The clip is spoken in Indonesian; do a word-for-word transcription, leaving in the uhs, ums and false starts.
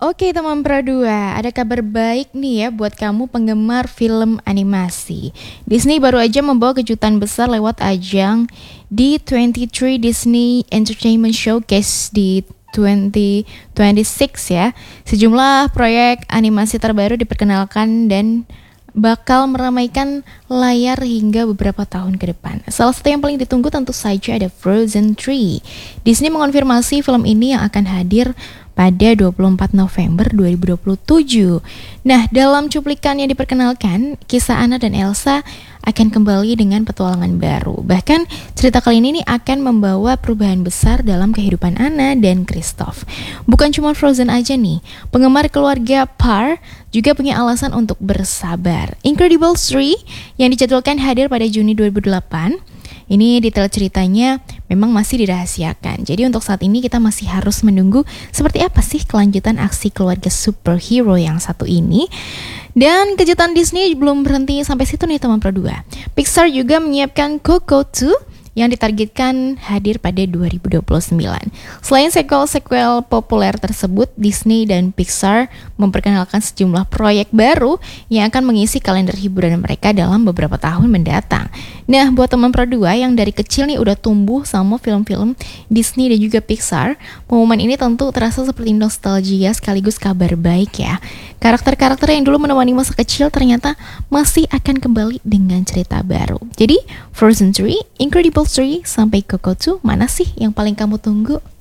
Oke teman Pro dua, ada kabar baik nih ya buat kamu penggemar film animasi. Disney baru aja membawa kejutan besar lewat ajang D dua puluh tiga Disney Entertainment Showcase di dua ribu dua puluh enam ya. Sejumlah proyek animasi terbaru diperkenalkan dan bakal meramaikan layar hingga beberapa tahun ke depan. Salah satu yang paling ditunggu tentu saja ada Frozen tiga. Disney mengonfirmasi film ini yang akan hadir pada dua puluh empat November dua ribu dua puluh tujuh. Nah, dalam cuplikan yang diperkenalkan, kisah Anna dan Elsa akan kembali dengan petualangan baru. Bahkan, cerita kali ini akan membawa perubahan besar dalam kehidupan Anna dan Kristoff. Bukan cuma Frozen aja nih, penggemar keluarga Parr juga punya alasan untuk bersabar. Incredibles tiga yang dijadwalkan hadir pada Juni dua ribu delapan. Ini detail ceritanya memang masih dirahasiakan. Jadi untuk saat ini kita masih harus menunggu seperti apa sih kelanjutan aksi keluarga superhero yang satu ini. Dan kejutan Disney belum berhenti sampai situ nih teman Pro dua. Pixar juga menyiapkan Coco dua yang ditargetkan hadir pada dua ribu dua puluh sembilan. Selain sequel-sequel populer tersebut, Disney dan Pixar memperkenalkan sejumlah proyek baru yang akan mengisi kalender hiburan mereka dalam beberapa tahun mendatang. Nah, buat teman Pro dua yang dari kecil nih udah tumbuh sama film-film Disney dan juga Pixar, pengumuman ini tentu terasa seperti nostalgia sekaligus kabar baik ya. Karakter-karakter yang dulu menemani masa kecil ternyata masih akan kembali dengan cerita baru. Jadi, Frozen tiga, Incredibles tiga, sampai Coco dua, mana sih yang paling kamu tunggu?